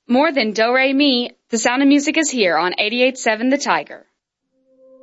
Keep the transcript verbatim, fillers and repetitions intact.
More than do-re-mi, The Sound of Music is here on eighty-eight point seven The Tiger.